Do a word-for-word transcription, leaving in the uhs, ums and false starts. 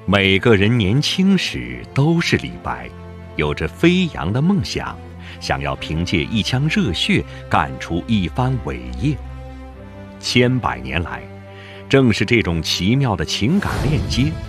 每个人年轻时都是李白，有着飞扬的梦想，想要凭借一腔热血干出一番伟业。千百年来，正是这种奇妙的情感链接，